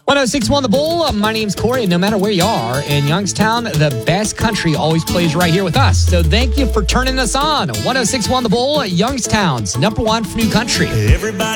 1061 The Bull. My name's Corey, and no matter where you are in Youngstown, the best country always plays right here with us. So thank you for turning us on. 1061 The Bull, Youngstown's number one for new country. Everybody